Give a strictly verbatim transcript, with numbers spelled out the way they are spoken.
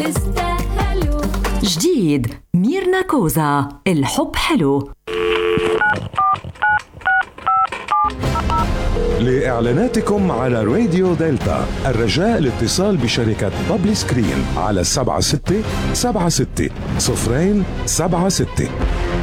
تستاهلوا. جديد ميرنا كوزا، الحب حلو. لإعلاناتكم على راديو دلتا الرجاء الاتصال بشركة بابلي سكرين على سبعة ستة سبعة ستة صفرين سبعة ستة.